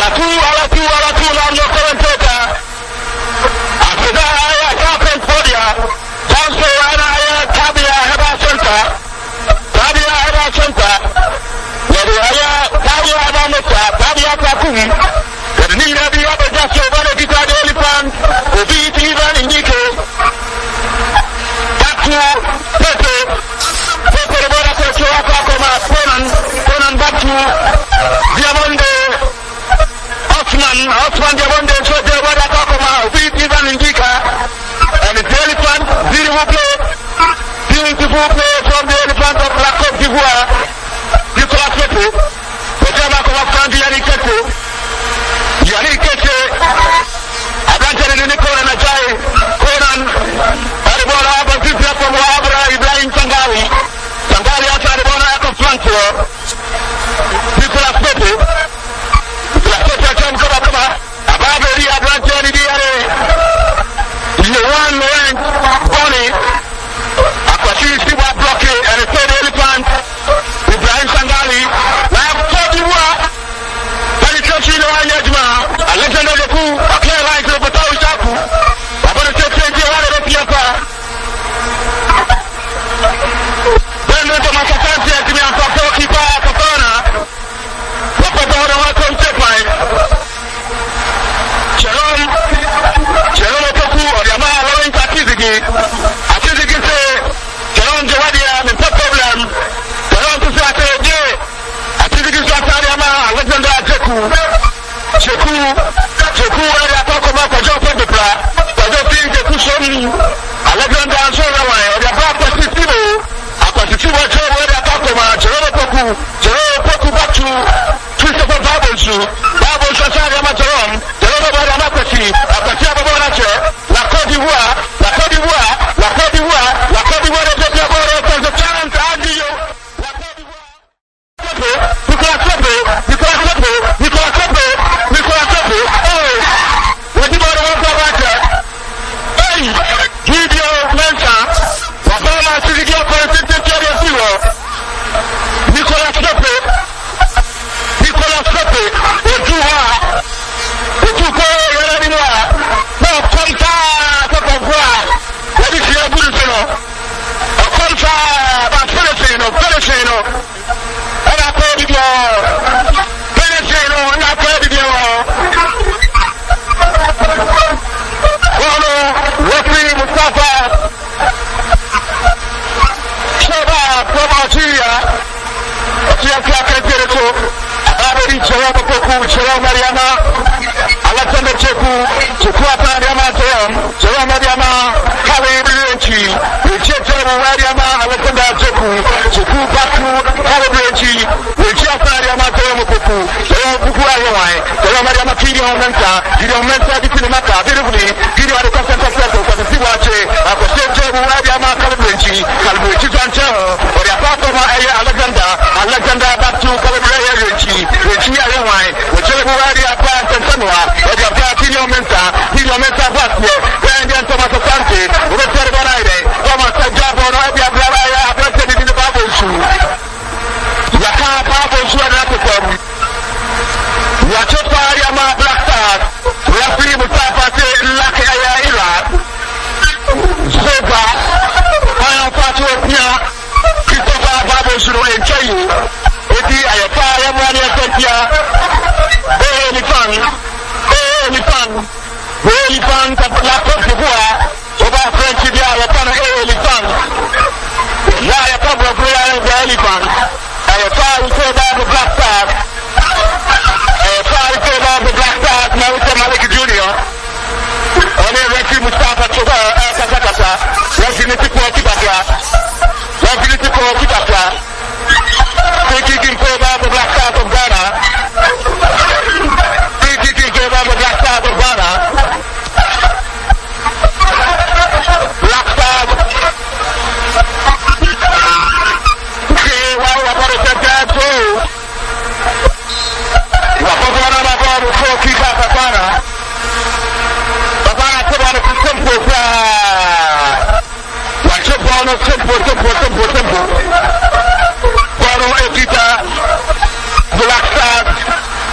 Osman Diamonde so de wada Kakoma, Ivan Indika, and the elephant, beautiful play from the elephant of La Côte d'Ivoire, Nicolas Pepe, the Jama Komakan Yannick Kete, Yannick Kete, Ablantan in the corner and Ajay, Conan, Aribola, Bazipia from Wabra, Ibrahim Tangali, Tangali outside the Bona of Flanco, Nicolas Pepe, Elephant, I have 5 black